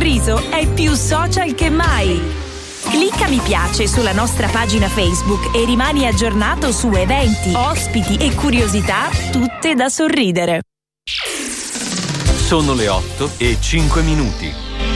Sorriso è più social che mai. Clicca mi piace sulla nostra pagina Facebook e rimani aggiornato su eventi, ospiti e curiosità, tutte da sorridere. Sono le 8:05.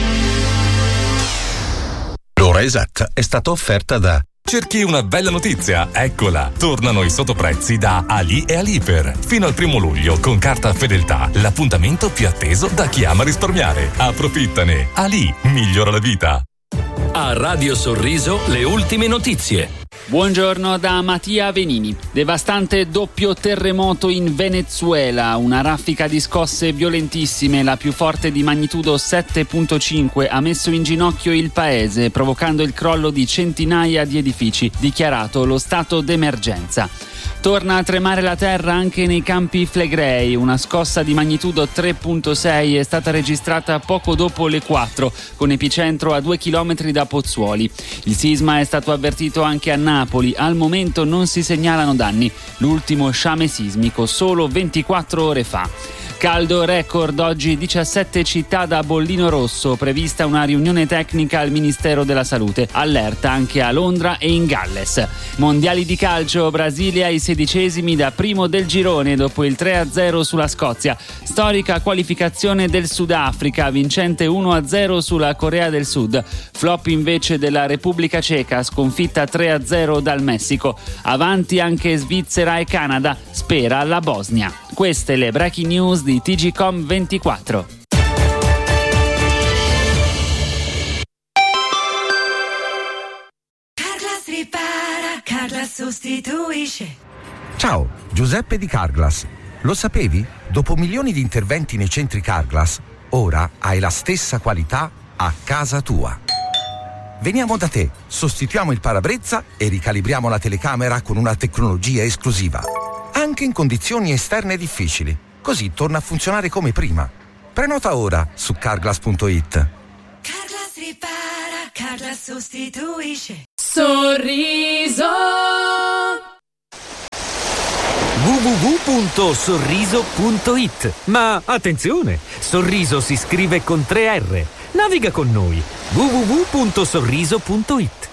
L'ora esatta è stata offerta da... Cerchi una bella notizia? Eccola! Tornano i sottoprezzi da Ali e Aliper. Fino al 1 luglio, con carta Fedeltà, l'appuntamento più atteso da chi ama risparmiare. Approfittane! Ali migliora la vita. A Radio Sorriso le ultime notizie. Buongiorno da Mattia Venini. Devastante doppio terremoto in Venezuela, una raffica di scosse violentissime, la più forte di magnitudo 7.5 ha messo in ginocchio il paese, provocando il crollo di centinaia di edifici, dichiarato lo stato d'emergenza. Torna a tremare la terra anche nei Campi Flegrei, una scossa di magnitudo 3.6 è stata registrata poco dopo le 4, con epicentro a 2 chilometri da Pozzuoli. Il sisma è stato avvertito anche a Napoli, al momento non si segnalano danni, l'ultimo sciame sismico solo 24 ore fa. Caldo record oggi 17 città da bollino rosso, prevista una riunione tecnica al Ministero della Salute, allerta anche a Londra e in Galles. Mondiali di calcio, Brasile ai 16esimi da primo del girone dopo il 3-0 sulla Scozia, storica qualificazione del Sudafrica, vincente 1-0 sulla Corea del Sud, flop invece della Repubblica Ceca, sconfitta 3-0 dal Messico, avanti anche Svizzera e Canada, spera la Bosnia. Queste le breaking news di TGcom 24. Carglass ripara, Carglass sostituisce. Ciao, Giuseppe di Carglass. Lo sapevi? Dopo milioni di interventi nei centri Carglass, ora hai la stessa qualità a casa tua. Veniamo da te, sostituiamo il parabrezza e ricalibriamo la telecamera con una tecnologia esclusiva. Anche in condizioni esterne difficili. Così torna a funzionare come prima. Prenota ora su carglass.it. Carglass ripara, Carglass sostituisce. Sorriso. www.sorriso.it. Ma attenzione, Sorriso si scrive con 3 R. Naviga con noi. www.sorriso.it.